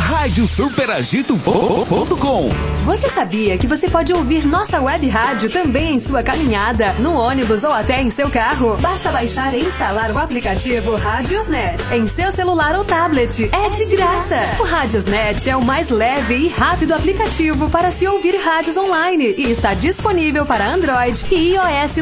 radiosuperagito.com. Você sabia que você pode ouvir nossa web rádio também em sua caminhada, no ônibus ou até em seu carro? Basta baixar e instalar o aplicativo Radiosnet em seu celular ou tablet. É de graça! O Radiosnet é o mais leve e rápido aplicativo para se ouvir rádios online e está disponível para Android e iOS